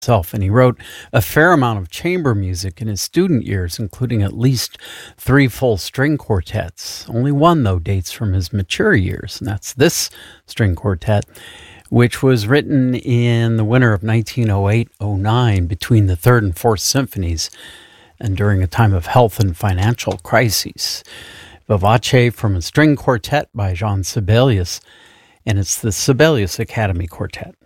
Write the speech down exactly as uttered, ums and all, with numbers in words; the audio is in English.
himself, and he wrote a fair amount of chamber music in his student years, including at least three full string quartets. Only one, though, dates from his mature years, and that's this string quartet, which was written in the winter of nineteen oh eight oh nine between the Third and Fourth Symphonies and during a time of health and financial crises. Vivace from a string quartet by Jean Sibelius, and it's the Sibelius Academy Quartet.